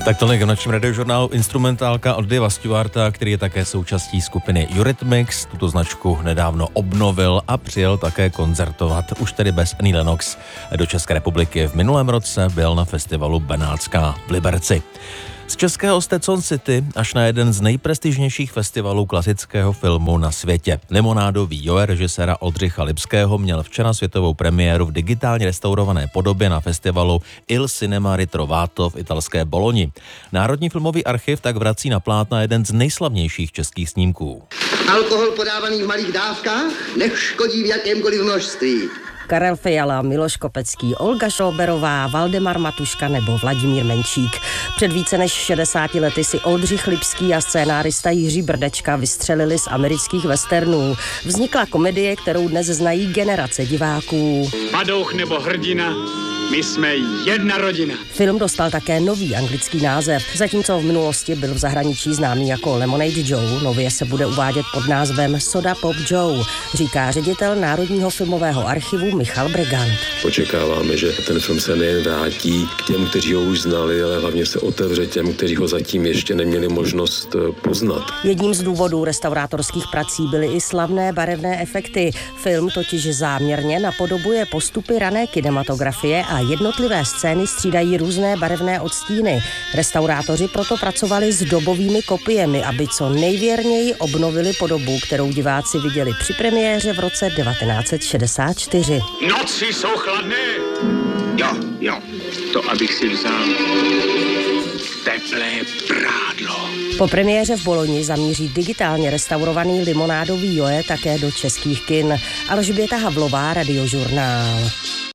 Tak tolik v našem radiožurnálu instrumentálka od Davea Stewarta, který je také součástí skupiny Eurythmics. Tuto značku nedávno obnovil a přijel také koncertovat, už tedy bez Annie Lennox, do České republiky. V minulém roce byl na festivalu Benátská v Liberci. Z českého Stetson City až na jeden z nejprestižnějších festivalů klasického filmu na světě. Limonádový Joe režiséra Oldřicha Lipského měl včera světovou premiéru v digitálně restaurované podobě na festivalu Il Cinema Ritrovato v italské Boloni. Národní filmový archiv tak vrací na plátna jeden z nejslavnějších českých snímků. Alkohol podávaný v malých dávkách neškodí v jakémkoliv množství. Karel Fiala, Miloš Kopecký, Olga Šoberová, Valdemar Matuška nebo Vladimír Menšík. Před více než 60 lety si Oldřich Lipský a scénárista Jiří Brdečka vystřelili z amerických westernů. Vznikla komedie, kterou dnes znají generace diváků. Padouch nebo hrdina, my jsme jedna rodina. Film dostal také nový anglický název, zatímco v minulosti byl v zahraničí známý jako Lemonade Joe, nově se bude uvádět pod názvem Soda Pop Joe, říká ředitel Národního filmového archivu Michal Bregant. Očekáváme, že ten film se nejen vrátí k těm, kteří ho už znali, ale hlavně se otevře těm, kteří ho zatím ještě neměli možnost poznat. Jedním z důvodů restaurátorských prací byly i slavné barevné efekty. Film totiž záměrně napodobuje postupy rané kinematografie a jednotlivé scény střídají různé barevné odstíny. Restaurátoři proto pracovali s dobovými kopiemi, aby co nejvěrněji obnovili podobu, kterou diváci viděli při premiéře v roce 1964. Noci jsou chladné. Jo, to abych si vzal teplé prádlo. Po premiéře v Boloni zamíří digitálně restaurovaný limonádový Joe také do českých kin. Alžběta Havlová, Radiožurnál.